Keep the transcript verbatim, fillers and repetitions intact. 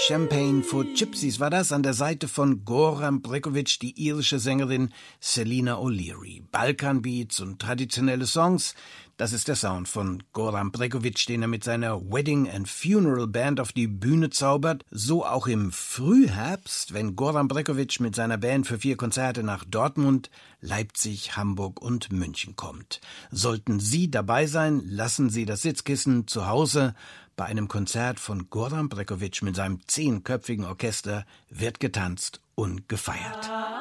Champagne for Gypsies war das, an der Seite von Goran Bregović, die irische Sängerin Selina O'Leary. Balkanbeats und traditionelle Songs, das ist der Sound von Goran Bregović, den er mit seiner Wedding and Funeral Band auf die Bühne zaubert. So auch im Frühherbst, wenn Goran Bregović mit seiner Band für vier Konzerte nach Dortmund, Leipzig, Hamburg und München kommt. Sollten Sie dabei sein, lassen Sie das Sitzkissen zu Hause. Bei einem Konzert von Goran Bregović mit seinem zehnköpfigen Orchester wird getanzt und gefeiert.